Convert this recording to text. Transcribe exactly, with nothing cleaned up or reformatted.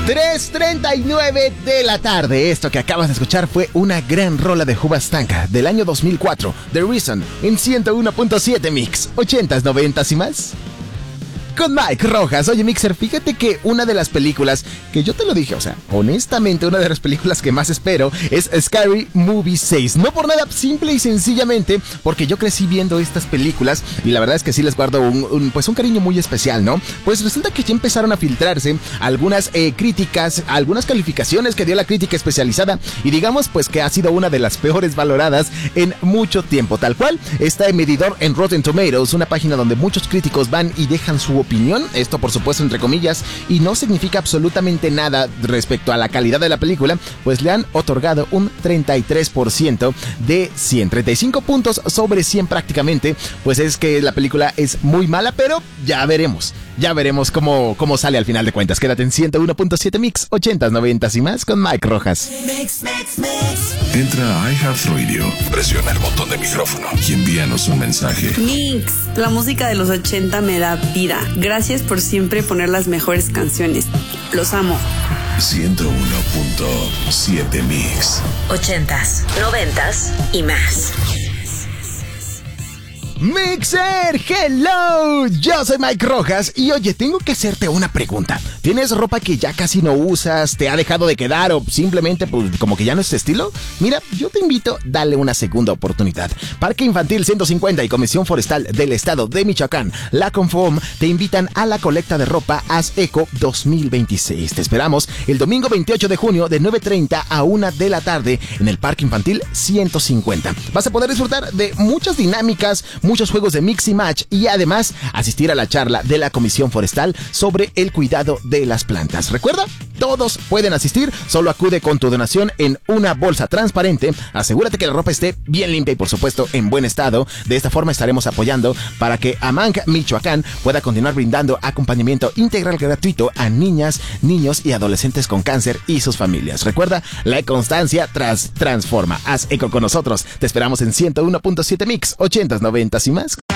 tres treinta y nueve de la tarde. Esto que acabas de escuchar fue una gran rola de Hoobastank del año dos mil cuatro, The Reason, en ciento uno punto siete Mix, ochentas, noventas y más. Con Mike Rojas. Oye, Mixer, fíjate que una de las películas que yo te lo dije, o sea, honestamente, una de las películas que más espero es Scary Movie seis. No por nada, simple y sencillamente porque yo crecí viendo estas películas y la verdad es que sí les guardo un, un pues un cariño muy especial, ¿no? Pues resulta que ya empezaron a filtrarse algunas eh, críticas, algunas calificaciones que dio la crítica especializada y digamos pues que ha sido una de las peores valoradas en mucho tiempo. Tal cual está el medidor en Rotten Tomatoes, una página donde muchos críticos van y dejan su opinión. Esto por supuesto entre comillas y no significa absolutamente nada respecto a la calidad de la película, pues le han otorgado un treinta y tres por ciento de cien, treinta y cinco puntos sobre cien prácticamente. Pues es que la película es muy mala, pero ya veremos, ya veremos cómo, cómo sale al final de cuentas. Quédate en ciento uno punto siete Mix, ochentas, noventas y más con Mike Rojas. Mix, mix, mix. Entra a iHeartRadio, presiona el botón de micrófono y envíanos un mensaje. Mix, la música de los ochenta me da vida. Gracias por siempre poner las mejores canciones. Los amo. ciento uno punto siete Mix. Ochentas, noventas y más. Mixer, hello, yo soy Mike Rojas y oye, tengo que hacerte una pregunta. ¿Tienes ropa que ya casi no usas, te ha dejado de quedar o simplemente pues como que ya no es tu estilo? Mira, yo te invito, dale una segunda oportunidad. Parque Infantil ciento cincuenta y Comisión Forestal del Estado de Michoacán, la Confom, te invitan a la colecta de ropa Haz Eco dos mil veintiséis. Te esperamos el domingo veintiocho de junio de nueve treinta a una de la tarde en el Parque Infantil ciento cincuenta. Vas a poder disfrutar de muchas dinámicas, muchos juegos de mix y match y además asistir a la charla de la Comisión Forestal sobre el cuidado de las plantas. Recuerda, todos pueden asistir, solo acude con tu donación en una bolsa transparente, asegúrate que la ropa esté bien limpia y por supuesto en buen estado. De esta forma estaremos apoyando para que Amanc Michoacán pueda continuar brindando acompañamiento integral gratuito a niñas, niños y adolescentes con cáncer y sus familias. Recuerda, la constancia tras transforma. Haz eco con nosotros. Te esperamos en ciento uno punto siete Mix, ochentas, noventas y más.